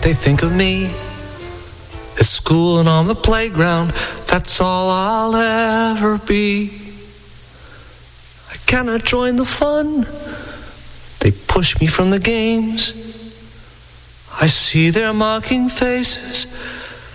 they think of me. At school and on the playground, that's all I'll ever be. I cannot join the fun. They push me from the games. I see their mocking faces